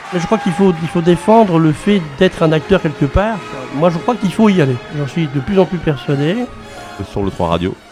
Mais je crois qu'il faut défendre le fait d'être un acteur quelque part. Moi, je crois qu'il faut y aller. J'en suis de plus en plus persuadé. Sur le 3 Radio.